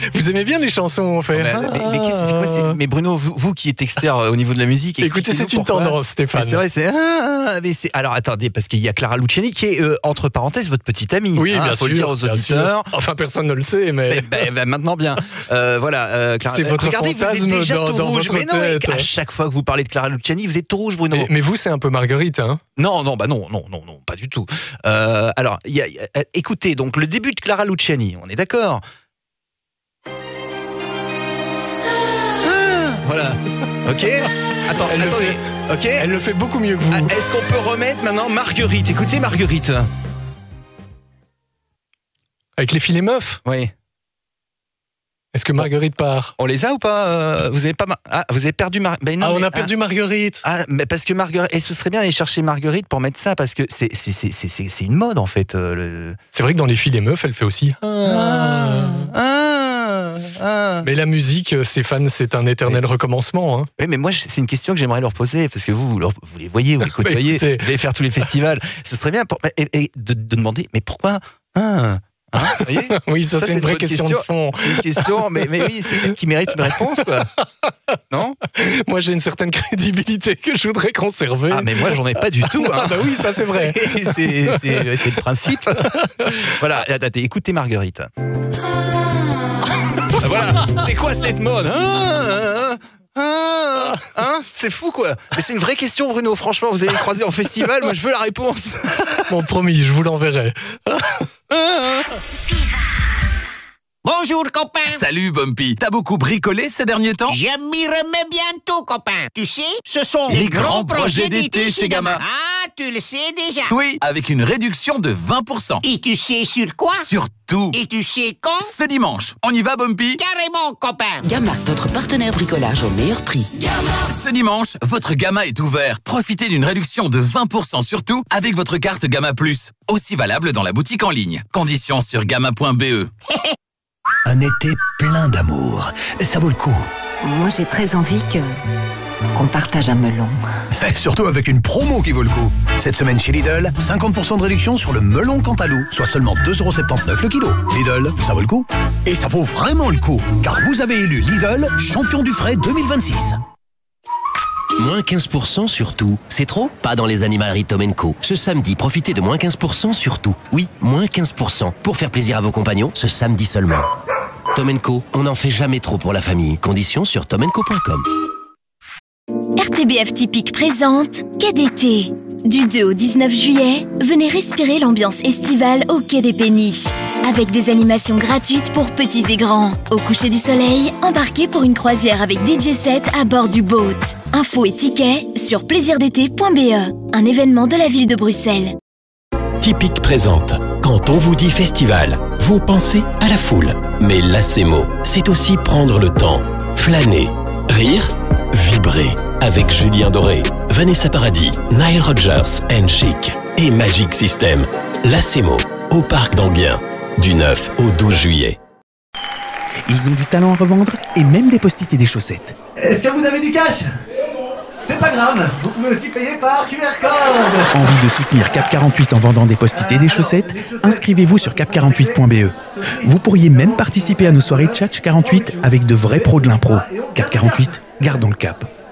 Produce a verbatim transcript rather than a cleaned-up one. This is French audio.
Vous aimez bien les chansons, on fait. Mais, mais, mais, c'est quoi, c'est... mais Bruno, vous, vous qui êtes expert au niveau de la musique, écoutez, c'est une pourquoi. tendance, Stéphane. Mais c'est vrai, c'est... Ah, mais c'est... Alors attendez, parce qu'il y a Clara Luciani qui est, euh, entre parenthèses, votre petite amie. Oui, hein, bien faut sûr. le dire aux auditeurs. Enfin, personne ne le sait, mais. Ben, ben, ben, maintenant bien. Euh, voilà, euh, Clara... C'est votre Regardez, fantasme vous êtes déjà dans, tout dans rouge. votre mais non, tête. mais à chaque fois que vous parlez de Clara Luciani, vous êtes tout rouge, Bruno. Mais, mais vous, c'est un peu Marguerite, hein? Non, non, bah non, non, non, non, pas du tout. Euh, alors, y a, y a, écoutez, donc le début de Clara Luciani, on est d'accord? Ah, voilà. Ok. Attends, Elle attendez. le fait. Ok. Elle le fait beaucoup mieux que vous. Ah, est-ce qu'on peut remettre maintenant Marguerite? Écoutez Marguerite. Avec les filets meufs. Oui. Est-ce que Marguerite part? On les a ou pas? euh, Vous avez pas mar... Ah, vous avez perdu Mar... ben non, Ah, on mais... a perdu ah. Marguerite. Ah, mais parce que Marguerite... Et ce serait bien d'aller chercher Marguerite pour mettre ça, parce que c'est, c'est, c'est, c'est, c'est une mode, en fait. Euh, le... C'est vrai que dans les filets meufs, elle fait aussi... Ah, ah, ah. Mais la musique, Stéphane, c'est un éternel oui. recommencement. Hein. Oui, mais moi, c'est une question que j'aimerais leur poser, parce que vous, vous, leur... vous les voyez, vous les côtoyez, vous allez faire tous les festivals. Ce serait bien pour... et, et de, de demander, mais pourquoi ah. Hein, vous voyez oui, ça, ça c'est, c'est une vraie question, question de fond. C'est une question, mais, mais oui, c'est qui mérite une réponse, quoi. Non? Moi, j'ai une certaine crédibilité que je voudrais conserver. Ah, mais moi, j'en ai pas du tout. Hein. Ah, bah oui, ça, c'est vrai. c'est, c'est, c'est le principe. Voilà, attendez, écoutez Marguerite. Voilà, c'est quoi cette mode? hein Ah, hein, c'est fou quoi. Mais c'est une vraie question Bruno, franchement vous allez le croiser en festival, moi je veux la réponse. Bon promis, je vous l'enverrai. Bonjour copain. Salut Bumpy, t'as beaucoup bricolé ces derniers temps? Je m'y remets bientôt copain. Tu sais, ce sont les, les grands, grands projets d'été chez Gamma. Ah, tu le sais déjà. Oui, avec une réduction de vingt pour cent. Et tu sais sur quoi? Sur tout. Et tu sais quand? Ce dimanche. On y va Bumpy? Carrément copain. Gamma, votre partenaire bricolage au meilleur prix. Gamma. Ce dimanche, votre Gamma est ouvert. Profitez d'une réduction de vingt pour cent sur tout avec votre carte Gamma Plus. Aussi valable dans la boutique en ligne. Conditions sur gamma point b e. Un été plein d'amour. Ça vaut le coup. Moi, j'ai très envie que qu'on partage un melon. Et surtout avec une promo qui vaut le coup. Cette semaine chez Lidl, cinquante pour cent de réduction sur le melon Cantalou, soit seulement deux euros soixante-dix-neuf le kilo. Lidl, ça vaut le coup. Et ça vaut vraiment le coup, car vous avez élu Lidl champion du frais deux mille vingt-six. Moins quinze pour cent sur tout. C'est trop? Pas dans les animaleries Tom Co. Ce samedi, profitez de moins quinze pour cent sur tout. Oui, moins quinze pour cent. Pour faire plaisir à vos compagnons, ce samedi seulement. Tom Co, on n'en fait jamais trop pour la famille. Conditions sur tom co point com. R T B F Typique présente Quai d'été. Du deux au dix-neuf juillet, venez respirer l'ambiance estivale au Quai des Péniches. Avec des animations gratuites pour petits et grands. Au coucher du soleil, embarquez pour une croisière avec D J set à bord du boat. Infos et tickets sur plaisir d'été point b e. Un événement de la ville de Bruxelles. Typique présente. Quand on vous dit festival, vous pensez à la foule. Mais Lacemo, c'est aussi prendre le temps, flâner, rire, vibrer. Avec Julien Doré, Vanessa Paradis, Nile Rodgers and Chic et Magic System. Lacemo, au parc d'Anguien, du neuf au douze juillet. Ils ont du talent à revendre et même des post-it et des chaussettes. Est-ce que vous avez du cash? C'est pas grave, vous pouvez aussi payer par Q R code. Envie de soutenir Cap quarante-huit en vendant des post-it et des chaussettes? Inscrivez-vous sur cap quarante-huit point b e. Vous pourriez même participer à nos soirées Tchatch quarante-huit avec de vrais pros de l'impro. Cap quarante-huit, gardons le cap.